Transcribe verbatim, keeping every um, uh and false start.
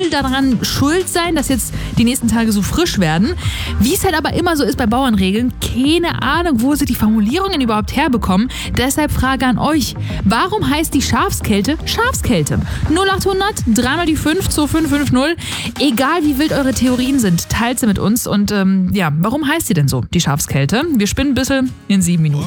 viel daran schuld sein, dass jetzt die nächsten Tage so frisch werden. Wie es halt aber immer so ist bei Bauernregeln, keine Ahnung, wo sie die Formulierungen überhaupt herbekommen. Deshalb Frage an euch. Warum heißt die Schafskälte Schafskälte? null acht hundert, dreimal die fünf, zwei fünf fünf null. Egal wie wild eure Theorien sind, teilt sie mit uns. Und ähm, ja, warum heißt sie denn so, die Schafskälte? Wir spinnen ein bisschen in sieben Minuten.